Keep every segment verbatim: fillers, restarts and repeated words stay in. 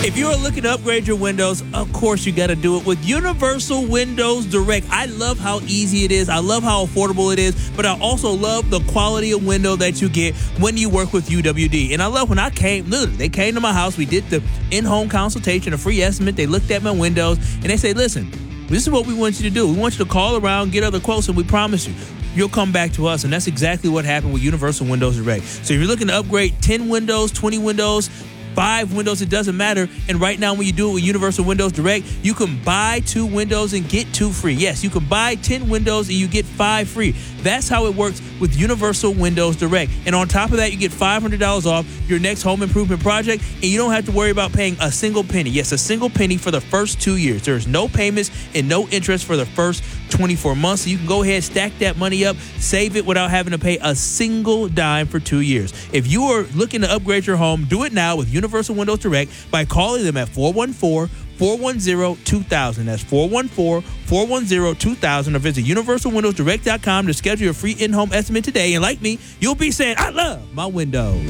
If you are looking to upgrade your windows, of course you got to do it with Universal Windows Direct. I love how easy it is. I love how affordable it is, but I also love the quality of window that you get when you work with U W D. And I love when I came, literally, they came to my house. We did the in-home consultation, a free estimate. They looked at my windows and they said, listen, this is what we want you to do. We want you to call around, get other quotes, and we promise you, you'll come back to us. And that's exactly what happened with Universal Windows Direct. So if you're looking to upgrade ten windows, twenty windows, five windows, it doesn't matter. And right now, when you do it with Universal Windows Direct, you can buy two windows and get two free. Yes, you can buy ten windows and you get five free. That's how it works with Universal Windows Direct. And on top of that, you get five hundred dollars off your next home improvement project, and you don't have to worry about paying a single penny. Yes, a single penny for the first two years. There's no payments and no interest for the first twenty-four months. So you can go ahead, stack that money up, save it without having to pay a single dime for two years. If you are looking to upgrade your home, do it now with Universal Windows Direct by calling them at four one four, four one zero, two thousand. That's four one four, four one zero, two thousand, or visit universal windows direct dot com to schedule your free in-home estimate today. And like me, you'll be saying, I love my windows.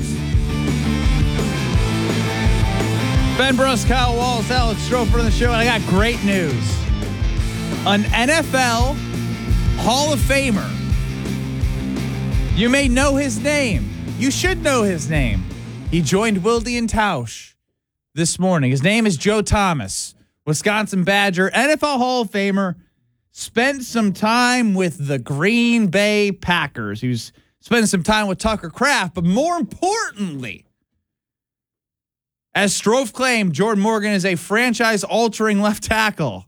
Ben Brust, Kyle Wallace, Alex Strofer on the show, and I got great news. An N F L Hall of Famer. You may know his name. You should know his name. He joined Wilde and Tausch this morning. His name is Joe Thomas, Wisconsin Badger, N F L Hall of Famer. Spent some time with the Green Bay Packers. He was spending some time with Tucker Kraft, but more importantly, as Strofe claimed, Jordan Morgan is a franchise-altering left tackle.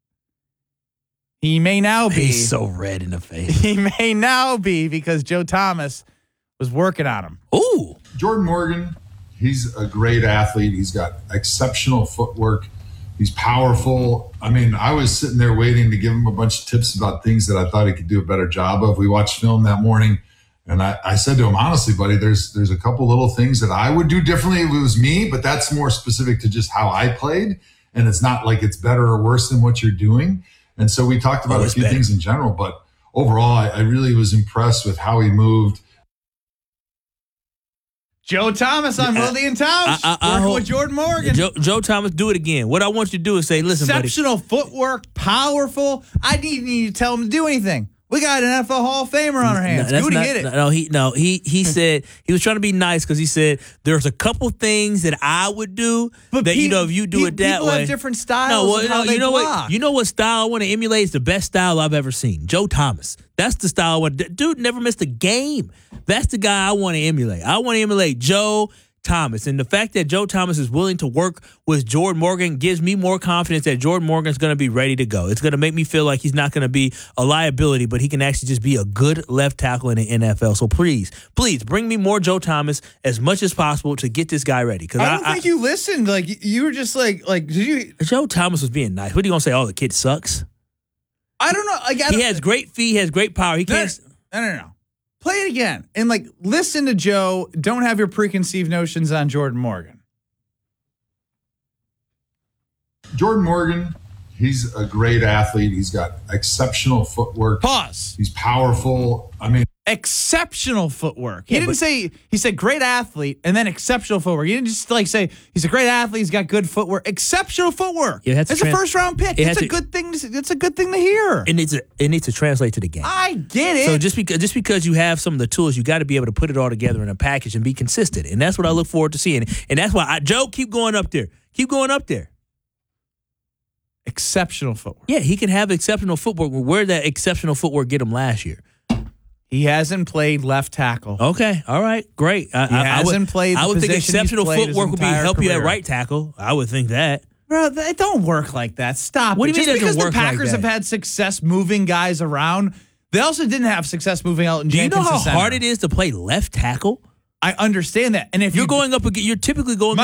He may now be. He's so red in the face. He may now be because Joe Thomas was working on him. Ooh. Jordan Morgan, he's a great athlete. He's got exceptional footwork. He's powerful. I mean, I was sitting there waiting to give him a bunch of tips about things that I thought he could do a better job of. We watched film that morning, and I, I said to him, honestly, buddy, there's there's a couple little things that I would do differently if it was me, but that's more specific to just how I played, and it's not like it's better or worse than what you're doing. And so we talked about oh, a few better. things in general, but overall, I, I really was impressed with how he moved. Joe Thomas on Wilde and Tausch, working hope, with Jordan Morgan. Joe, Joe Thomas, do it again. What I want you to do is say, listen, exceptional buddy. footwork, powerful. I didn't need to tell him to do anything. We got an N F L Hall of Famer on our hands. No, Goody not, hit it. No, he no he he said he was trying to be nice because he said there's a couple things that I would do but that pe- you know if you do pe- it that people way. Have different styles. No, well, of how no, they you know block. what? You know what style I want to emulate is the best style I've ever seen. Joe Thomas. That's the style I want. Dude never missed a game. That's the guy I want to emulate. I want to emulate Joe Thomas. And the fact that Joe Thomas is willing to work with Jordan Morgan gives me more confidence that Jordan Morgan's going to be ready to go. It's going to make me feel like he's not going to be a liability, but he can actually just be a good left tackle in the N F L. So please, please bring me more Joe Thomas as much as possible to get this guy ready. I don't I, think I, you listened. Like you were just like, like did you? Joe Thomas was being nice. What are you going to say? Oh, the kid sucks? I don't know. Like, I don't, he has great feet. He has great power. He can't. No, no, no. no. Play it again. And, like, listen to Joe. Don't have your preconceived notions on Jordan Morgan. Jordan Morgan, he's a great athlete. He's got exceptional footwork. Pause. He's powerful. I mean, exceptional footwork. He yeah, didn't say, he said great athlete and then exceptional footwork. He didn't just like say he's a great athlete, he's got good footwork. Exceptional footwork. Yeah, it's a trans- first round pick. It's a to, good thing. To, it's a good thing to hear. It needs to, it needs to translate to the game. I get it. So just because just because you have some of the tools, you got to be able to put it all together in a package and be consistent. And that's what I look forward to seeing. And that's why I, Joe, keep going up there. Keep going up there. Exceptional footwork. Yeah, he can have exceptional footwork. Where did that exceptional footwork get him last year? He hasn't played left tackle. Okay, all right, great. I, he I, hasn't I would, played. The I would think exceptional footwork would be help career. you at right tackle. I would think that. Bro, they don't work like that. Stop. What it. do you Just mean it doesn't because work the Packers like that? have had success moving guys around, they also didn't have success moving Elton Do Jenkins. you know how hard it is to play left tackle? I understand that, and if you're you, going up against, you're typically going.